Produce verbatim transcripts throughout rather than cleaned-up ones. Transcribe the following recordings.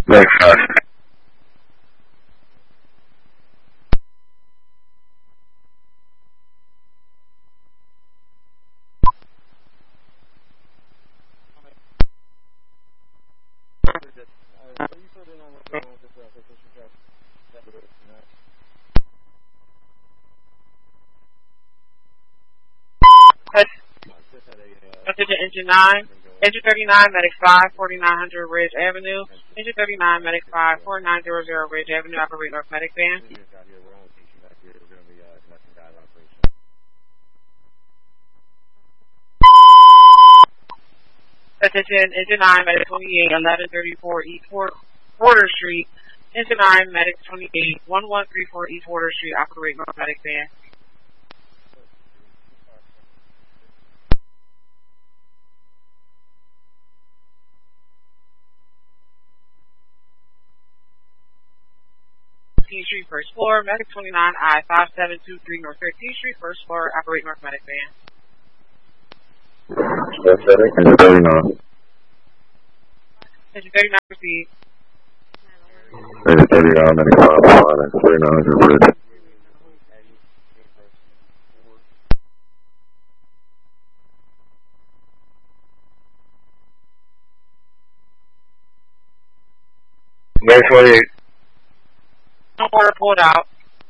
Medic five. Attention Engine nine, Engine thirty-nine, Medic five, forty-nine hundred Ridge Avenue, Engine thirty-nine, Medic five, forty-nine hundred Ridge Avenue, operate North Medic Van. Attention Engine nine, Medic twenty-eight, eleven thirty-four East Porter Street, Engine nine, Medic twenty-eight, eleven thirty-four East Porter Street, operate North Medic Van. thirteenth Street, first floor, Medic twenty-nine, I five seven two three North thirteenth Street, first floor, operate North Medic Van. Engine thirty-nine. Engine thirty-nine, proceed. Engine thirty-nine, Medic five, forty-nine hundred Ridge. Medic twenty-eight. Order pulled out.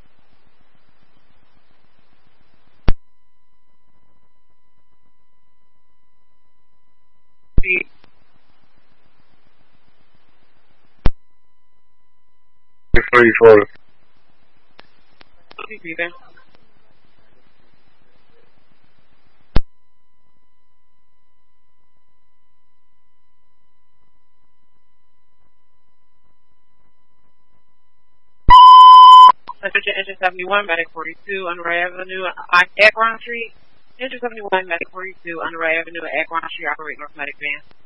Proceed. thirty-four. Proceed, then. Attention Engine seventy-one, Medic forty-two, Underway Avenue, Akron Street. Engine seventy-one, Medic forty-two, Underway Avenue, Akron Street, operate North Medic Van.